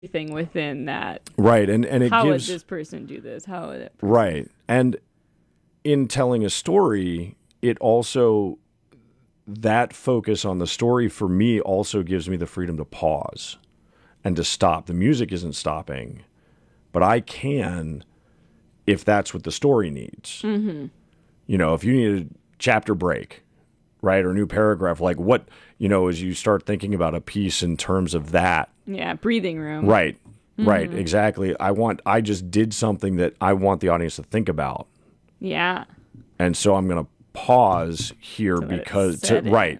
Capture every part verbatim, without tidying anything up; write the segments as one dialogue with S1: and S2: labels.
S1: everything within that.
S2: Right, and and it
S1: How
S2: gives
S1: would this person do this? How would it? Person?
S2: Right, and in telling a story, it also that focus on the story for me also gives me the freedom to pause and to stop. The music isn't stopping, but I can if that's what the story needs.
S1: Mm-hmm.
S2: You know, if you need a chapter break, right, or new paragraph, like what, you know, as you start thinking about a piece in terms of that.
S1: Yeah, breathing room.
S2: Right,
S1: mm-hmm.
S2: right, exactly. I want, I just did something that I want the audience to think about.
S1: Yeah.
S2: And so I'm going to pause here
S1: to
S2: because, to, right,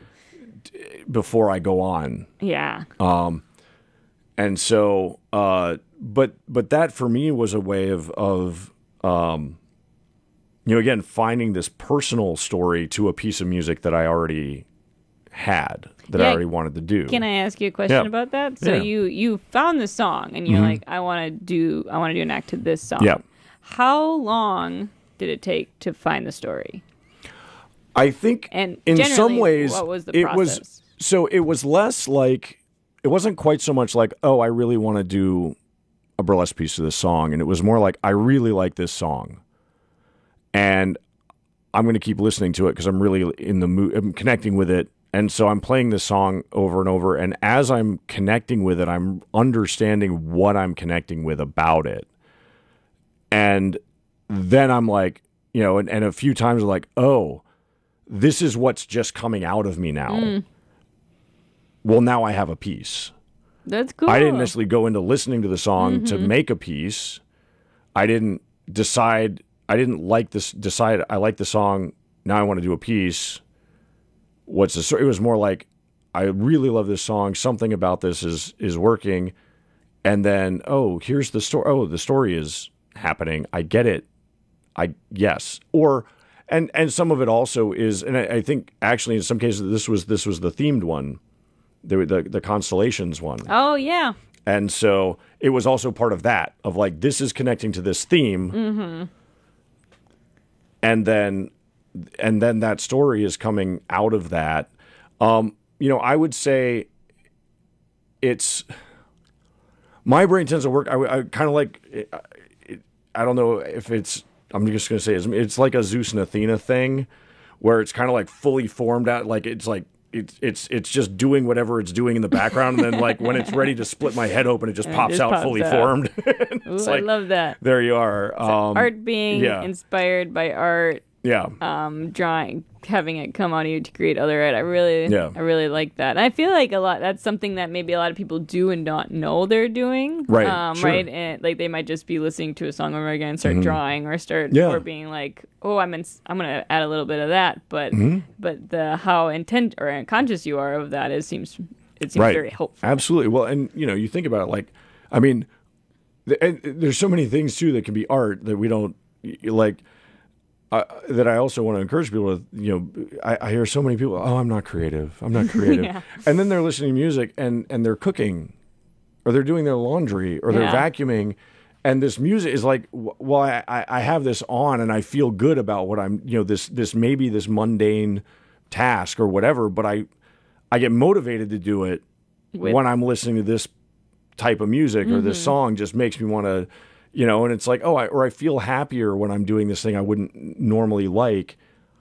S2: before I go on.
S1: Yeah.
S2: Um, and so, uh, but, but that for me was a way of, of, um, you know, again, finding this personal story to a piece of music that I already had, that
S1: yeah.
S2: I already wanted to do.
S1: Can I ask you a question
S2: yeah.
S1: about that? So
S2: yeah.
S1: you, you found the song and you're
S2: mm-hmm.
S1: like, I want to do, I want to do an act to this song.
S2: Yeah.
S1: How long did it take to find the story?
S2: I think
S1: and
S2: in some ways
S1: what was the
S2: it
S1: process?
S2: was, so it was less like, it wasn't quite so much like, oh, I really want to do a burlesque piece of this song. And it was more like, I really like this song. And I'm going to keep listening to it because I'm really in the mood, I'm connecting with it. And so I'm playing this song over and over. And as I'm connecting with it, I'm understanding what I'm connecting with about it. And then I'm like, you know, and, and a few times I'm like, oh, this is what's just coming out of me now.
S1: Mm.
S2: Well, now I have a piece.
S1: That's cool.
S2: I didn't necessarily go into listening to the song
S1: mm-hmm.
S2: to make a piece. I didn't decide, I didn't like this, decide I like the song, now I want to do a piece. What's the story? It was more like, I really love this song, something about this is is working. And then, oh, here's the story. Oh, the story is happening. I get it. I, yes. Or, and and some of it also is, and I, I think actually in some cases this was this was the themed one, the, the the constellations one.
S1: Oh yeah.
S2: And so it was also part of that, of like, this is connecting to this theme.
S1: Mm-hmm.
S2: And then and then that story is coming out of that. Um, you know, I would say it's, my brain tends to work, I, I kind of like, it, it, I don't know if it's, I'm just going to say it's, it's like a Zeus and Athena thing where it's kind of like fully formed out. Like it's like, it's, it's, it's just doing whatever it's doing in the background. And then like when it's ready to split my head open, it just
S1: And
S2: pops
S1: it just
S2: out
S1: pops
S2: fully
S1: out.
S2: formed.
S1: Ooh,
S2: like,
S1: I love that.
S2: There you are.
S1: So
S2: Um,
S1: art being
S2: yeah.
S1: inspired by art.
S2: Yeah.
S1: Um, drawing, having it come out of you to create other art. I really,
S2: Yeah.
S1: I really like that. And I feel like a lot, that's something that maybe a lot of people do and not know they're doing.
S2: Right,
S1: Um,
S2: sure.
S1: right. And like they might just be listening to a song over again and start
S2: Mhm.
S1: drawing or start,
S2: Yeah.
S1: or being like, oh, I'm in, I'm going to add a little bit of that. But,
S2: Mhm.
S1: but the, how intent or conscious you are of that is seems, it seems
S2: Right.
S1: very helpful.
S2: Absolutely. Well, and you know, you think about it, like, I mean, th- and there's so many things too that can be art that we don't y- like. Uh, that I also want to encourage people to, you know, I, I hear so many people, oh, I'm not creative. I'm not creative.
S1: Yeah.
S2: And then they're listening to music and, and they're cooking or they're doing their laundry or they're
S1: Yeah.
S2: vacuuming. And this music is like, w- well, I, I I have this on and I feel good about what I'm, you know, this, this maybe this mundane task or whatever, but I, I get motivated to do it
S1: With-
S2: when I'm listening to this type of music or this song just makes me want to, you know, and it's like, oh, I, or I feel happier when I'm doing this thing I wouldn't normally like.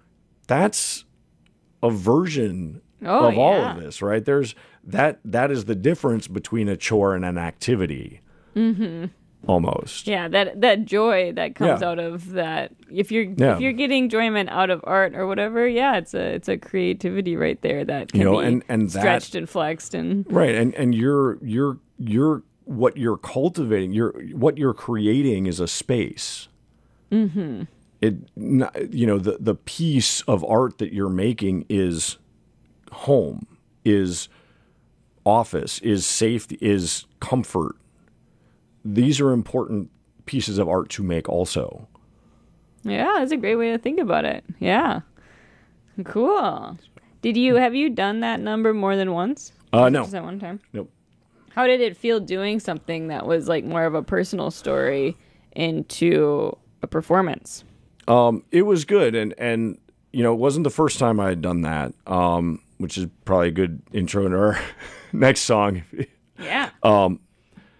S2: That's a version
S1: Oh,
S2: of all
S1: yeah.
S2: of this, right? There's that, that is the difference between a chore and an activity. Mm-hmm. Almost.
S1: Yeah, that that joy that comes
S2: Yeah.
S1: out of that. If you're
S2: Yeah.
S1: if you're getting enjoyment out of art or whatever, yeah, it's a it's a creativity right there that can
S2: You know,
S1: be
S2: and- and that-
S1: stretched and flexed and
S2: Right. And, and you're, you're, you're, what you're cultivating, you're, what you're creating is a space. Mm-hmm. It, n- you know, the, the piece of art that you're making is home, is office, is safety, is comfort. These are important pieces of art to make also.
S1: yeah, that's a great way to think about it. Yeah, cool. Did you have you done that number more than once?
S2: Uh,
S1: Was it
S2: no.
S1: just that one time.
S2: Nope.
S1: How did it feel doing something that was like more of a personal story into a performance?
S2: Um, it was good. And, and, you know, it wasn't the first time I had done that, um, which is probably a good intro to our next song.
S1: Yeah.
S2: Um,